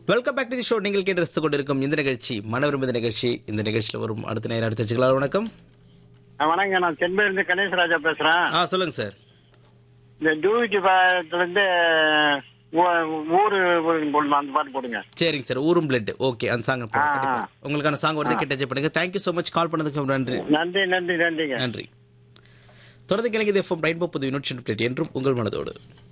Welcome back to the show. நீங்கள் கேட்டு ரசித்துக் கொண்டிருக்கும் இந்த நிகழ்ச்சி மனவிரும்புத நிகழ்ச்சி. இந்த நிகழ்ச்சியில் வரும் அடுத்த நேரம் அடுத்த வச்சுக்கலாம். வணக்கம். வணக்கம், நான் சென்னையிலிருந்து கணேசராஜா பேசுறேன். சொல்லுங்க சார். இந்த டூவிட்டி பாட்டுல இருந்து ஊரு அந்த பாட்டு போடுங்க. சரிங்க சார். ஊரும் பிளட். ஓகே, அந்த சாங் உங்களுக்கான சாங் வருது, கேட்டு என்ஜாய் பண்ணுங்க. தேங்க்யூ சோ மச் கால் பண்ணதுக்கு நன்றி. நன்றி நன்றி நன்றிங்க. நன்றி. தொடர்ந்து கிழங்கு எஃப்எம் ரெயின்போ புது யூனிட் என்றும் உங்கள் மனதோடு.